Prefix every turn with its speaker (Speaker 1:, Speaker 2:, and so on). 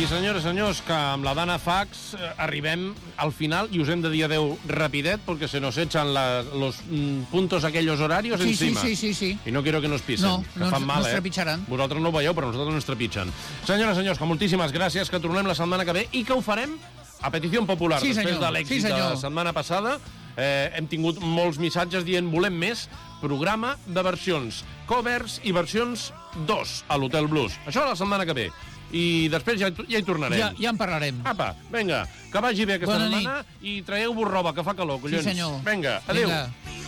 Speaker 1: I senyores i senyors, que amb la Dana Fax arribem al final i us hem de dir adeu rapidet porque se nos echan los puntos aquellos horarios encima.
Speaker 2: Sí.
Speaker 1: I no quiero que nos pisen,
Speaker 2: No,
Speaker 1: que fan mal,
Speaker 2: nos trepitjaran.
Speaker 1: Vosaltres no ho veieu, però nosaltres ens trepitgen. Senyores i senyors, que moltíssimes gràcies, que tornem la setmana que ve i que ho farem a petició popular.
Speaker 2: Sí,
Speaker 1: Després
Speaker 2: senyor.
Speaker 1: de l'èxit de la setmana passada, hem tingut molts missatges dient volem més programa de versions, covers i versions 2 a l'Hotel Blues. Això la setmana que ve. I després ja hi tornarem.
Speaker 2: Ja en parlarem.
Speaker 1: Apa, vinga, que vagi bé aquesta
Speaker 2: Bona
Speaker 1: setmana i traieu-vos roba, que fa calor, collons.
Speaker 2: Sí, senyor.
Speaker 1: Vinga, adéu.
Speaker 2: Vinga.